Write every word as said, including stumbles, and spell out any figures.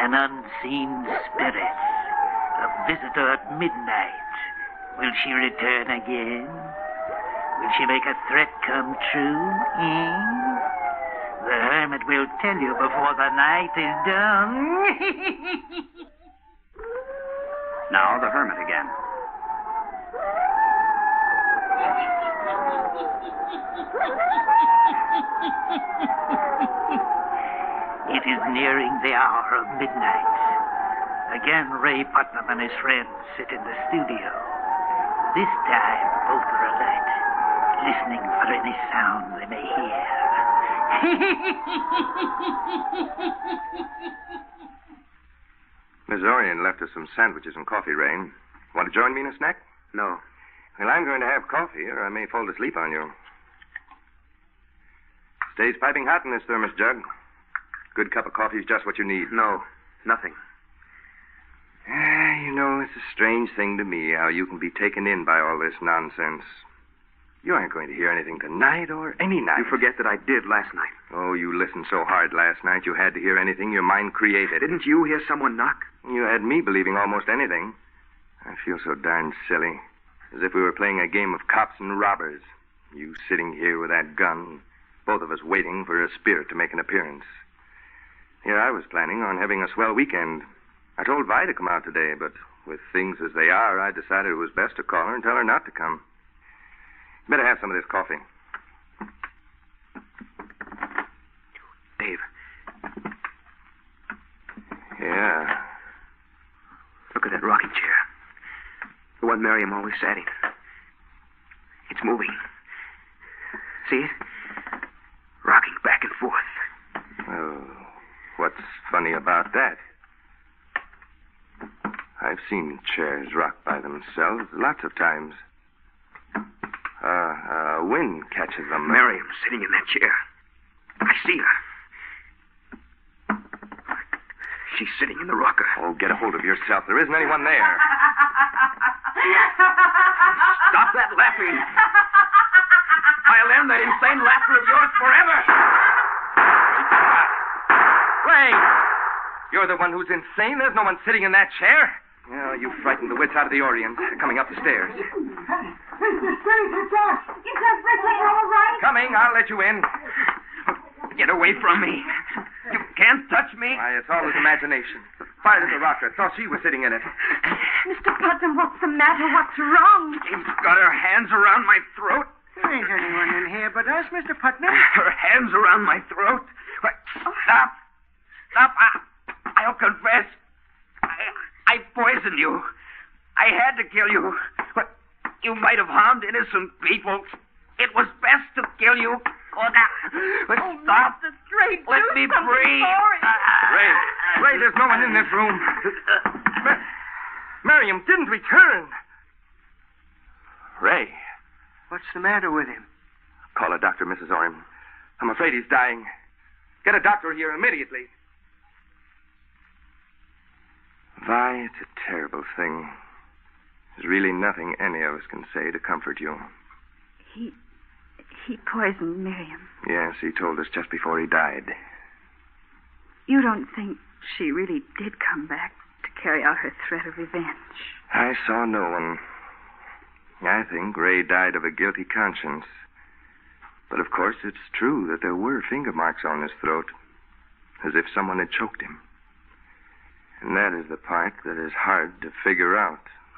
an unseen spirit, a visitor at midnight. Will she return again? Will she make a threat come true? Eh? The hermit will tell you before the night is done. Now the hermit again. It is nearing the hour of midnight. Again, Ray Putnam and his friends sit in the studio. This time, both are alert, listening for any sound they may hear. Miss Orion left us some sandwiches and coffee, Ray. Want to join me in a snack? No. Well, I'm going to have coffee, or I may fall asleep on you. Stays piping hot in this thermos jug. Good cup of coffee is just what you need. No, nothing. Ah, you know, it's a strange thing to me how you can be taken in by all this nonsense. You aren't going to hear anything tonight or any night. You forget that I did last night. Oh, you listened so hard last night you had to hear anything your mind created. Didn't you hear someone knock? You had me believing almost anything. I feel so darn silly. As if we were playing a game of cops and robbers. You sitting here with that gun, both of us waiting for a spirit to make an appearance. Here I was planning on having a swell weekend. I told Vi to come out today, but with things as they are, I decided it was best to call her and tell her not to come. Better have some of this coffee. Dave. Yeah. Look at that rocking chair. The one Miriam always sat in. It's moving. See it? Rocking back and forth. Well, what's funny about that? I've seen chairs rock by themselves lots of times. Uh, uh, wind catches them. Miriam sitting in that chair. I see her. She's sitting in the rocker. Oh, get a hold of yourself. There isn't anyone there. Stop that laughing. I'll end that insane laughter of yours forever. Ray! You're the one who's insane. There's no one sitting in that chair. Oh, you frightened the wits out of the Orient. They're coming up the stairs. Mister Strange, it's us. Is everything all right? Coming. I'll let you in. Get away from me. You can't touch me. Why, it's all his imagination. Fired at the rocker. Thought she was sitting in it. Mister Putnam, what's the matter? What's wrong? She's got her hands around my throat. There ain't anyone in here but us, Mister Putnam. Her hands around my throat. Stop. Stop. I, I'll confess. I, I poisoned you. I had to kill you. You might have harmed innocent people. It was best to kill you. But Oh, stop. Mister Strange, Let do me something breathe. for him. Ray. Ray, there's no one in this room. Mar- Miriam didn't return. Ray. What's the matter with him? Call a doctor, Missus Orem. I'm afraid he's dying. Get a doctor here immediately. Vi, it's a terrible thing. There's really nothing any of us can say to comfort you. He... he poisoned Miriam. Yes, he told us just before he died. You don't think she really did come back to carry out her threat of revenge? I saw no one. I think Ray died of a guilty conscience. But of course, it's true that there were finger marks on his throat, as if someone had choked him. And that is the part that is hard to figure out